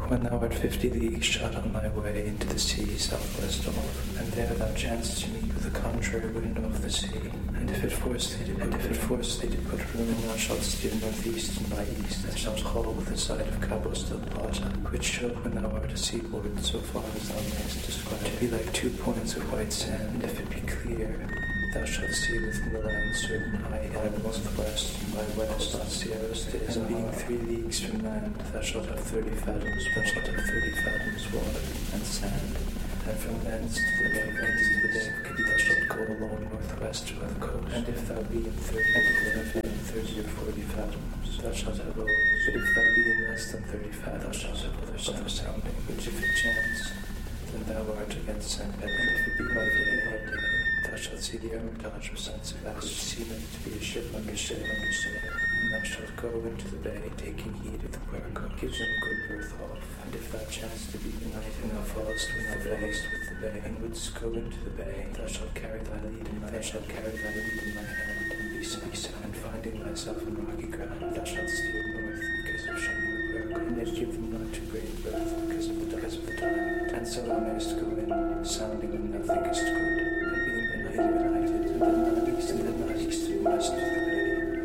When thou art 50 leagues shot on thy way into the sea southwest of, and there thou chancest to meet with the contrary wind off the sea, and if it force thee to put room, thou shalt steer northeast and by east, and shalt haul with the side of Cabos del Plata, which shall, when thou art a seaboard, so far as thou mayest describe, to be like 2 points of white sand, and if it be clear, thou shalt see within the land certain high hill northwest and by west on Sierras days, and being 3 leagues from land, thou shalt have 30 fathoms water and sand, and from thence to the bay thou shalt go along northwest by the coast, and if thou be in 30 or 40 fathoms, thou shalt have roads, but if thou be in less than 30 fathoms, thou shalt have other sounding, which if it chance, then thou art against St. Pedro, and if it be by day, thou shalt see the Hermitage of St. Sebastian, which seemeth to be a ship under sail, and thou shalt go into the bay, taking heed of the Puerco, gives them good berth off, and if thou chance to be the night, and thou fallest with the bay, and wouldst go into the bay, thou shalt carry thy lead in thy hand, and be safe, and finding thyself in rocky ground, thou shalt steer north, because of shunning the Puerco, and yet give them not too great berth, because of the tide, and so thou mayest go in, sounding when thou thinkest good, and being benighted, and then not east and west of the bay.